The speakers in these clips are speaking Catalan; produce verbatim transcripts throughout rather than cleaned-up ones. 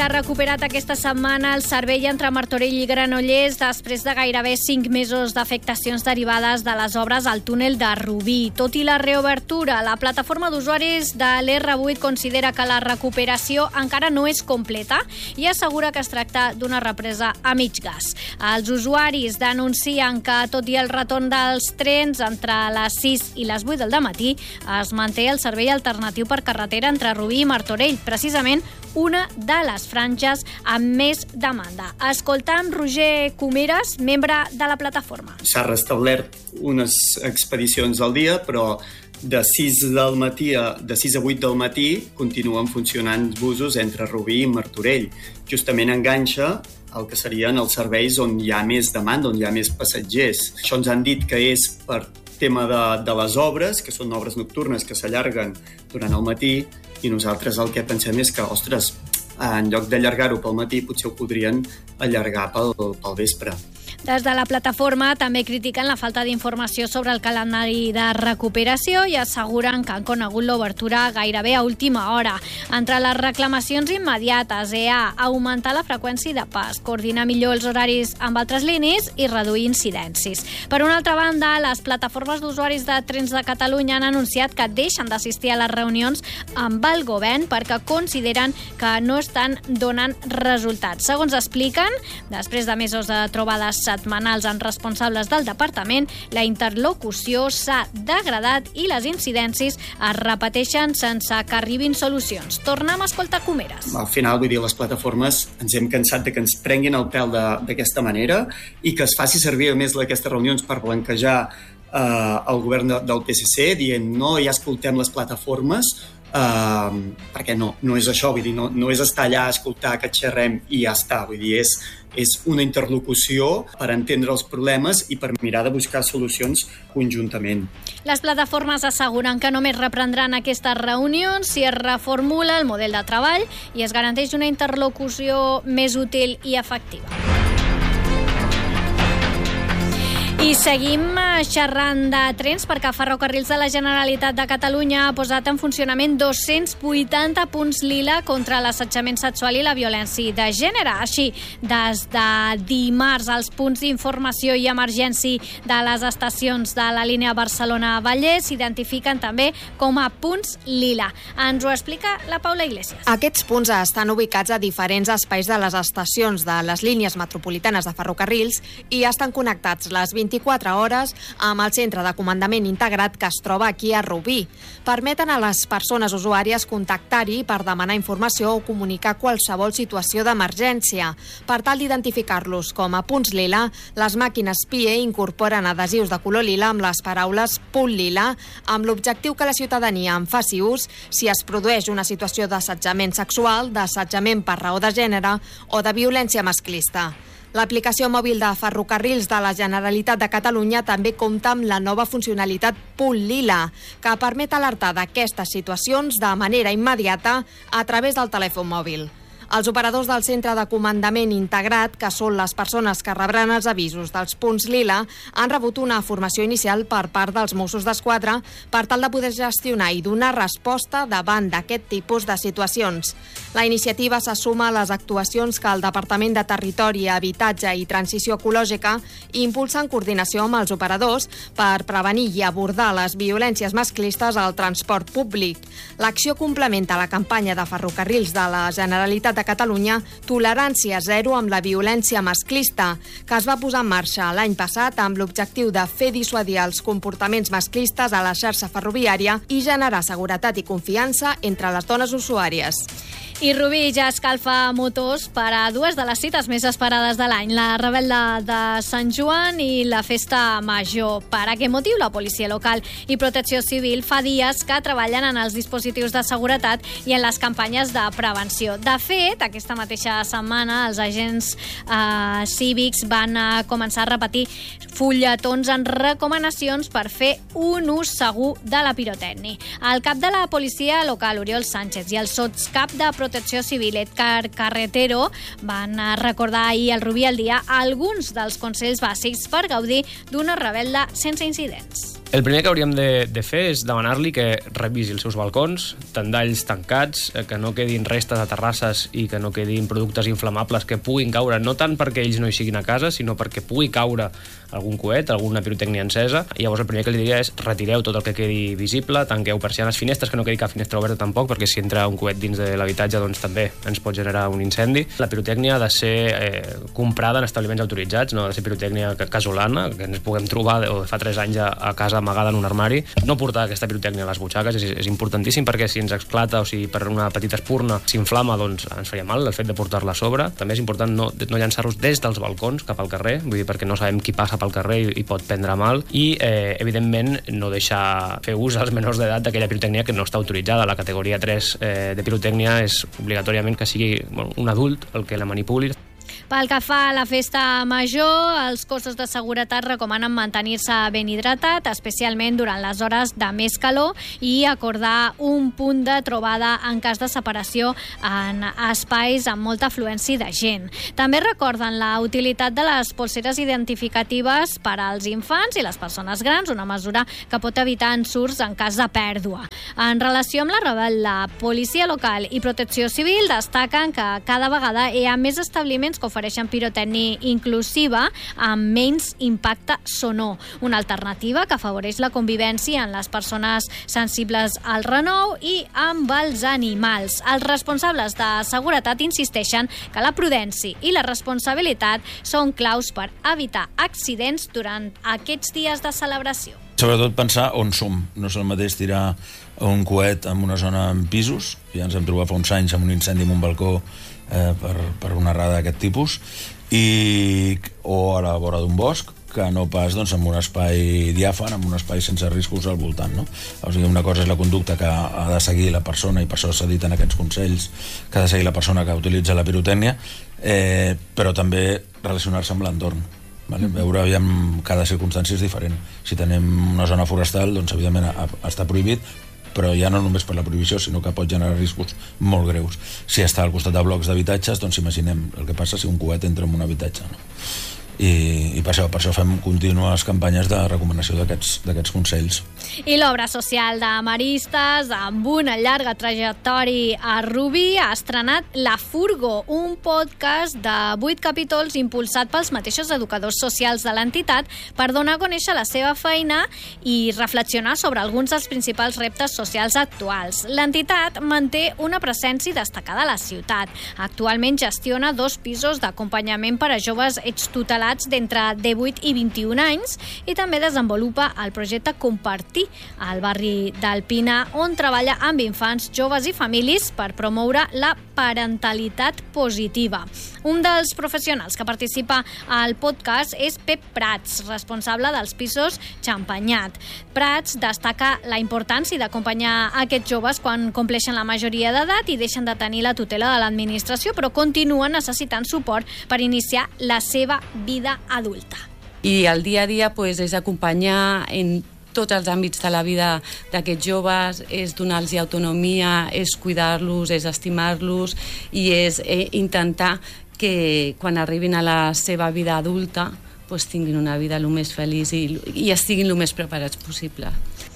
Ha recuperat aquesta setmana el servei entre Martorell i Granollers després de gairebé cinc mesos d'afectacions derivades de les obres al túnel de Rubí. Tot i la reobertura, la plataforma d'usuaris de l'R vuit considera que la recuperació encara no és completa i assegura que es tracta d'una represa a mig gas. Els usuaris denuncien que, tot i el retorn dels trens entre les sis i les vuit del dematí, es manté el servei alternatiu per carretera entre Rubí i Martorell, precisament una de les franges amb més demanda. Escoltam Roger Comeres, membre de la plataforma. S'ha restablert unes expedicions al dia, però de sis del matí a, de sis a vuit del matí continuen funcionant busos entre Rubí i Martorell. Justament enganxa el que serien els serveis on hi ha més demanda, on hi ha més passatgers. Això ens han dit que és per tema de, de les obres, que són obres nocturnes que s'allarguen durant el matí, i nosaltres el que pensem és que, ostres, en lloc d'allargar-ho pel matí, potser ho podrien allargar pel, pel vespre. Des de la plataforma també critiquen la falta d'informació sobre el calendari de recuperació i asseguren que han conegut l'obertura gairebé a última hora. Entre les reclamacions immediates hi ha augmentar la freqüència de pas, coordinar millor els horaris amb altres línies i reduir incidències. Per una altra banda, les plataformes d'usuaris de Trens de Catalunya han anunciat que deixen d'assistir a les reunions amb el govern perquè consideren que no estan donant resultats. Segons expliquen, després de mesos de trobades setmanals amb responsables del departament, la interlocució s'ha degradat i les incidències es repeteixen sense que arribin solucions. Tornem a escoltar Comeres. Al final, vull dir, les plataformes ens hem cansat de que ens prenguin el pèl d'aquesta manera i que es faci servir a més aquestes reunions per blanquejar eh, el govern de, del P S C, dient no, ja escoltem les plataformes, eh, perquè no, no és això, vull dir, no, no és estar allà a escoltar que xerrem i ja està, vull dir, és és una interlocució per entendre els problemes i per mirar de buscar solucions conjuntament. Les plataformes asseguren que només reprendran aquestes reunions si es reformula el model de treball i es garanteix una interlocució més útil i efectiva. I seguim xerrant de trens perquè Ferrocarrils de la Generalitat de Catalunya ha posat en funcionament dos-cents vuitanta punts lila contra l'assetjament sexual i la violència de gènere. Així, des de dimarts, els punts d'informació i emergència de les estacions de la línia Barcelona-Vallès s'identifiquen també com a punts lila. Ens ho explica la Paula Iglesias. Aquests punts estan ubicats a diferents espais de les estacions de les línies metropolitanes de ferrocarrils i estan connectats les vint-i-quatre hores amb el centre de comandament integrat que es troba aquí a Rubí. Permeten a les persones usuàries contactar-hi per demanar informació o comunicar qualsevol situació d'emergència. Per tal d'identificar-los com a punts lila, les màquines P I E incorporen adhesius de color lila amb les paraules punt lila, amb l'objectiu que la ciutadania en faci ús si es produeix una situació d'assetjament sexual, d'assetjament per raó de gènere o de violència masclista. L'aplicació mòbil de Ferrocarrils de la Generalitat de Catalunya també compta amb la nova funcionalitat Punt Lila, que permet alertar d'aquestes situacions de manera immediata a través del telèfon mòbil. Els operadors del centre de comandament integrat, que són les persones que rebran els avisos dels punts lila, han rebut una formació inicial per part dels Mossos d'Esquadra per tal de poder gestionar i donar resposta davant d'aquest tipus de situacions. La iniciativa se suma a les actuacions que el Departament de Territori, Habitatge i Transició Ecològica impulsa en coordinació amb els operadors per prevenir i abordar les violències masclistes al transport públic. L'acció complementa la campanya de Ferrocarrils de la Generalitat de Catalunya Tolerància zero amb la violència masclista, que es va posar en marxa l'any passat amb l'objectiu de fer dissuadir els comportaments masclistes a la xarxa ferroviària i generar seguretat i confiança entre les dones usuàries. I Rubí ja escalfa motors per a dues de les cites més esperades de l'any, la Rebel·la de Sant Joan i la Festa Major. Per aquest motiu, la policia local i Protecció Civil fa dies que treballen en els dispositius de seguretat i en les campanyes de prevenció. De fet, aquesta mateixa setmana, els agents eh, cívics van a començar a repetir fulletons en recomanacions per fer un ús segur de la pirotècnia. El cap de la policia local, Oriol Sánchez, i el sotscap de Protecció Civil, Edgar Carretero, van recordar ahir al Rubí al dia alguns dels consells bàsics per gaudir d'una rebel·la sense incidents. El primer que hauríem de, de fer és demanar-li que revisi els seus balcons, tendalls tancats, que no quedin restes a terrasses i que no quedin productes inflamables que puguin caure, no tant perquè ells no hi siguin a casa, sinó perquè pugui caure algun coet, alguna pirotècnia encesa. I llavors el primer que li diria és retireu tot el que quedi visible, tanqueu persianes, finestres, que no quedi cap finestra oberta tampoc, perquè si entra un coet dins de l'habitatge doncs també ens pot generar un incendi. La pirotècnia ha de ser eh, comprada en establiments autoritzats, no ha de ser pirotècnia casolana, que ens puguem trobar o fa tres anys a, a casa amagada en un armari. No portar aquesta pirotècnia a les butxaques és, és importantíssim, perquè si ens esclata o si per una petita espurna s'inflama, doncs ens faria mal el fet de portar-la a sobre. També és important no, no llançar-los des dels balcons cap al carrer, vull dir, perquè no sabem qui passa pel carrer i, i pot prendre mal. I, eh, evidentment, no deixar fer ús als menors d'edat d'aquella pirotècnia que no està autoritzada. La categoria tres eh, de pirotècnia és obligatòriament que sigui bueno, un adult el que la manipuli. Pel que fa a la festa major, els cossos de seguretat recomanen mantenir-se ben hidratat, especialment durant les hores de més calor, i acordar un punt de trobada en cas de separació en espais amb molta afluència de gent. També recorden la utilitat de les polseres identificatives per als infants i les persones grans, una mesura que pot evitar ensurts en cas de pèrdua. En relació amb la rebel, la policia local i protecció civil destaquen que cada vegada hi ha més establiments que ofereixen pirotècnia inclusiva amb menys impacte sonor, una alternativa que afavoreix la convivència en les persones sensibles al renou i amb els animals. Els responsables de seguretat insisteixen que la prudència i la responsabilitat són claus per evitar accidents durant aquests dies de celebració. Sobretot pensar on som. No és el mateix tirar un coet en una zona amb pisos, ja ens hem trobat fa uns anys amb un incendi en un balcó eh, per, per una errada d'aquest tipus, i, o a la vora d'un bosc, que no pas doncs, en un espai diàfan, en un espai sense riscos al voltant. No? O sigui, una cosa és la conducta que ha de seguir la persona, i per això s'editen aquests consells, que ha de seguir la persona que utilitza la pirotècnia, eh, però també relacionar-se amb l'entorn. Vale? Veure aviam, cada circumstància és diferent. Si tenim una zona forestal, doncs evidentment està prohibit, però ja no només per la prohibició, sinó que pot generar riscos molt greus. Si està al costat de blocs d'habitatges, doncs imaginem el que passa si un coet entra en un habitatge. No? I, i per, això, per això fem contínues campanyes de recomanació d'aquests consells. I l'obra social de Maristes, amb una llarga trajectòria a Rubí, ha estrenat La Furgo, un podcast de vuit capítols impulsat pels mateixos educadors socials de l'entitat per donar a conèixer la seva feina i reflexionar sobre alguns dels principals reptes socials actuals. L'entitat manté una presència destacada a la ciutat. Actualment gestiona dos pisos d'acompanyament per a joves extutelats d'entre divuit i vint-i-un anys, i també desenvolupa el projecte Compartir al barri d'Alpina, on treballa amb infants, joves i famílies per promoure la parentalitat positiva. Un dels professionals que participa al podcast és Pep Prats, responsable dels pisos Champanyat. Prats destaca la importància d'acompanyar aquests joves quan compleixen la majoria d'edat i deixen de tenir la tutela de l'administració, però continuen necessitant suport per iniciar la seva vida adulta. I el dia a dia pues, és acompanyar en tots els àmbits de la vida d'aquests joves, és donar-los autonomia, és cuidar-los, és estimar-los i és eh, intentar que quan arribin a la seva vida adulta pues, tinguin una vida el més feliç i, i estiguin el més preparats possible.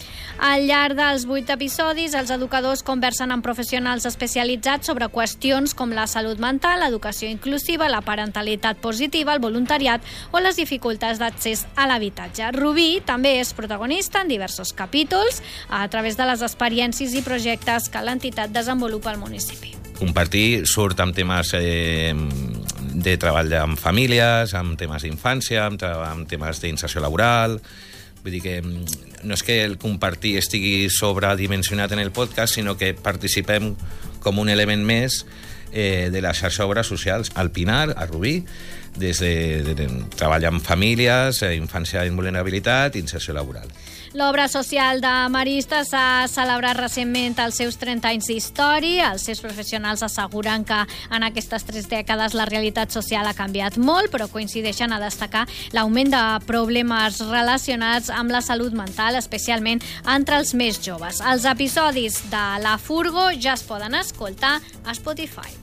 Al llarg dels vuit episodis, els educadors conversen amb professionals especialitzats sobre qüestions com la salut mental, l'educació inclusiva, la parentalitat positiva, el voluntariat o les dificultats d'accés a l'habitatge. Rubí també és protagonista en diversos capítols a través de les experiències i projectes que l'entitat desenvolupa al municipi. Compartir surt amb temes eh, de treball amb famílies, amb temes d'infància, amb, amb temes d'inserció laboral. Vull dir que no és que el compartir estigui sobredimensionat en el podcast, sinó que participem com un element més eh, de la xarxa d'obres socials al Pinar, a Rubí, des de, de, de treball amb famílies, infància en vulnerabilitat i inserció laboral. L'obra social de Maristes s'ha celebrat recentment els seus trenta anys d'història. Els seus professionals asseguren que en aquestes tres dècades la realitat social ha canviat molt, però coincideixen a destacar l'augment de problemes relacionats amb la salut mental, especialment entre els més joves. Els episodis de La Furgo ja es poden escoltar a Spotify.